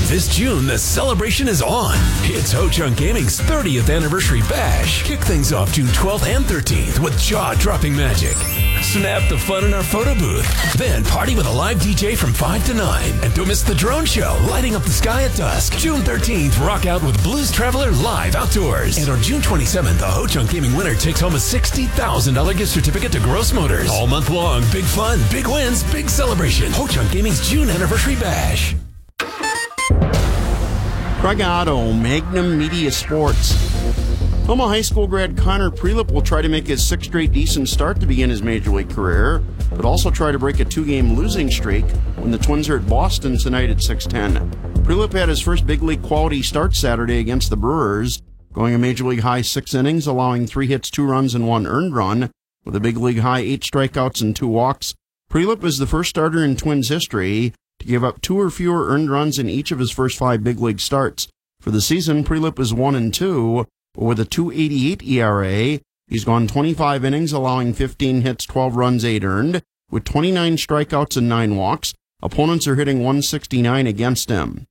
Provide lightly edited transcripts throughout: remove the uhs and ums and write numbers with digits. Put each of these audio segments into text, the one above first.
This June, the celebration is on. It's Ho-Chunk Gaming's 30th anniversary bash. Kick things off June 12th and 13th with jaw-dropping magic. Snap the fun in our photo booth. Then party with a live DJ from 5 to 9. And don't miss the drone show, lighting up the sky at dusk. June 13th, rock out with Blues Traveler live outdoors. And on June 27th, the Ho-Chunk Gaming winner takes home a $60,000 gift certificate to Gross Motors. All month long, big fun, big wins, big celebration. Ho-Chunk Gaming's June anniversary bash. Craig Otto, Magnum Media Sports. Toma High School grad Connor Prelip will try to make his sixth straight decent start to begin his Major League career, but also try to break a two-game losing streak when the Twins are at Boston tonight at 6:10. Prelip had his first big league quality start Saturday against the Brewers, going a Major League high 6 innings, allowing 3 hits, 2 runs, and 1 earned run, with a big league high 8 strikeouts and 2 walks. Prelip is the first starter in Twins history to give up 2 or fewer earned runs in each of his first 5 big league starts. For the season, Prelip is 1-2, but with a .288 ERA, he's gone 25 innings, allowing 15 hits, 12 runs, 8 earned, with 29 strikeouts and 9 walks. Opponents are hitting .169 against him.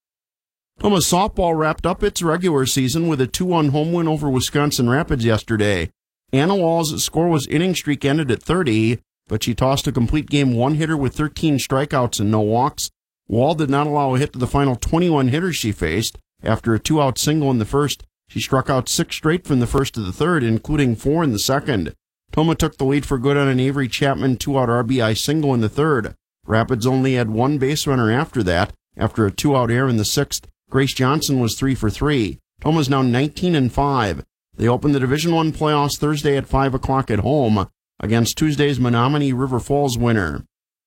Toma softball wrapped up its regular season with a 2-1 home win over Wisconsin Rapids yesterday. Anna Wall's scoreless inning streak ended at 30, but she tossed a complete game one-hitter with 13 strikeouts and no walks. Wall did not allow a hit to the final 21 hitters she faced. After a 2-out single in the first, she struck out 6 straight from the first to the third, including 4 in the second. Toma took the lead for good on an Avery Chapman 2-out RBI single in the third. Rapids only had 1 base runner after that. After a 2-out error in the sixth, Grace Johnson was 3 for 3. Toma's now 19-5. They open the Division I playoffs Thursday at 5 o'clock at home against Tuesday's Menominee River Falls winner.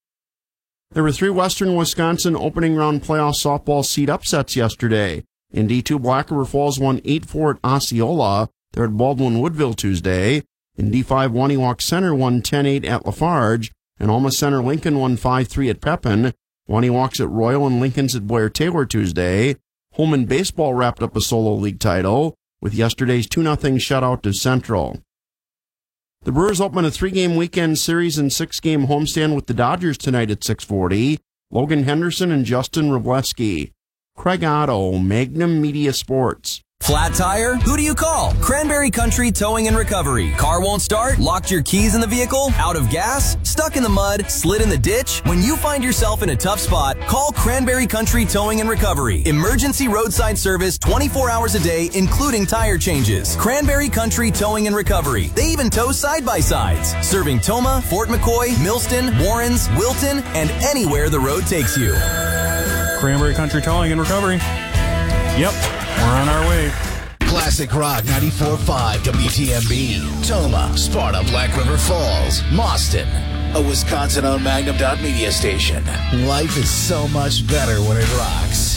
There were 3 Western Wisconsin opening round playoff softball seed upsets yesterday. In D2, Black River Falls won 8-4 at Osceola. They're at Baldwin Woodville Tuesday. In D5, Waniwak Center won 10-8 at Lafarge, and Alma Center Lincoln won 5-3 at Pepin. Waniwak's at Royal and Lincoln's at Blair Taylor Tuesday. Holman Baseball wrapped up a solo league title with yesterday's 2-0 shutout to Central. The Brewers open a 3-game weekend series and 6-game homestand with the Dodgers tonight at 6:40. Logan Henderson and Justin Robleski. Craig Otto, Magnum Media Sports. Flat tire? Who do you call? Cranberry Country Towing and Recovery. Car won't start? Locked your keys in the vehicle? Out of gas? Stuck in the mud? Slid in the ditch? When you find yourself in a tough spot, call Cranberry Country Towing and Recovery. Emergency roadside service 24 hours a day, including tire changes. Cranberry Country Towing and Recovery. They even tow side-by-sides. Serving Toma, Fort McCoy, Millston, Warrens, Wilton, and anywhere the road takes you. Cranberry Country Towing and Recovery. Yep, we're on our way. Classic Rock 94.5 WTMB. Toma, Sparta, Black River Falls, Mauston. A Wisconsin-owned Magnum.media station. Life is so much better when it rocks.